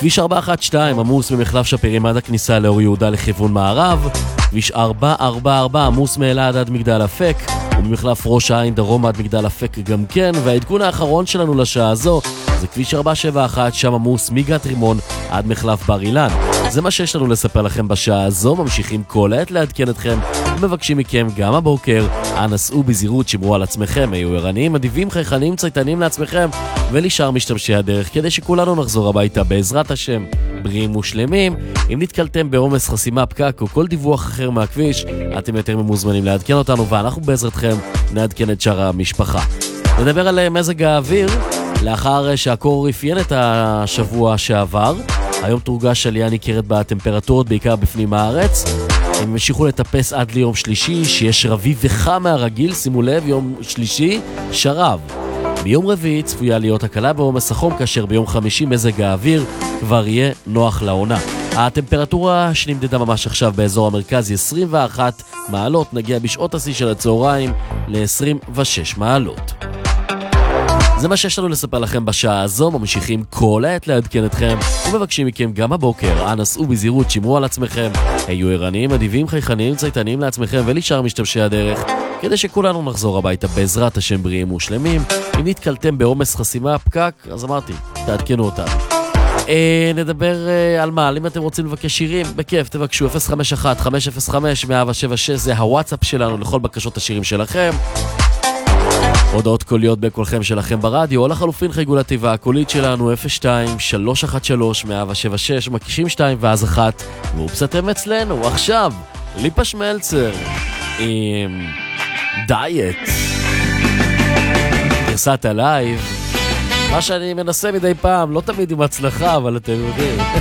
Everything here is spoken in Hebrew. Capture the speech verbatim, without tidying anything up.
כביש ארבע אחת שתיים עמוס ממחלף שפירים עד הכניסה לאור יהודה לכיוון מערב, כביש ארבע ארבע ארבע עמוס מאלעד עד מגדל אפק, וממחלף ראש העין דרום עד מגדל אפק גם כן, והעדכון האחרון שלנו לשעה הזו זה כביש ארבע שבע אחת, שם עמוס מגת רימון עד מחלף בר אילן. זה מה שיש לנו לספר לכם בשעה הזו, ממשיכים כל עת לעדכן אתכם, ומבקשים מכם גם הבוקר, אנא סעו בזהירות, שמרו על עצמכם, היו ערניים, אדיבים, חייכנים, צייתנים לעצמכם, ולשאר משתמשי הדרך, כדי שכולנו נחזור הביתה בעזרת השם, בריאים ושלמים. אם נתקלתם בעומס, חסימה, פקק או כל דיווח אחר מהכביש, אתם יותר ממוזמנים לעדכן אותנו, ואנחנו בעזרתכם נעדכן את שאר המשפחה. נדבר על מזג האוויר. לאחר שהקור אפיין את השבוע שעבר, היום תורגש עלייה ניכרת בטמפרטורות, בעיקר בפנים הארץ. הם המשיכו לטפס עד ליום שלישי, שיש רביב וחם מהרגיל, שימו לב, יום שלישי, שרב. ביום רביעי צפויה להיות הקלה בעומס החום, כאשר ביום חמישי מזג האוויר כבר יהיה נוח לעונה. הטמפרטורה שנמדדה ממש עכשיו באזור המרכז היא עשרים ואחת מעלות, נגיע בשעות השיא של הצהריים ל-עשרים ושש מעלות. זה מה שיש לנו לספר לכם בשעה הזו, ממשיכים כל עת לעדכן אתכם, ומבקשים מכם גם הבוקר, אנא סעו בזהירות, שמרו על עצמכם, היו ערניים, אדיבים, חייכנים, צייתנים לעצמכם ולשאר משתמשי הדרך, כדי שכולנו נחזור הביתה בעזרת השם בריאים ושלמים. אם נתקלתם בעומס, חסימה, פקק, אז אמרתי, תעדכנו אותנו. אה, נדבר אה, על מה, אם אתם רוצים לבקש שירים, בכיף, תבקשו אפס חמש אחת חמש אפס חמש מאה שבע שש, זה הוואטסאפ שלנו לכל בקשות השירים שלכם. הודעות קוליות בקולכם שלכם ברדיו, או לחלופין חייגו לתיבה הקולית שלנו אפס שתיים שלוש אחת שלוש מאה שבע שש, מקישים שתיים ואז אחת, ואופסתם אצלנו. עכשיו, ליפה שמלצר עם דיאט, גרסת הלייב, מה שאני מנסה מדי פעם, לא תמיד עם הצלחה, אבל אתם יודעים.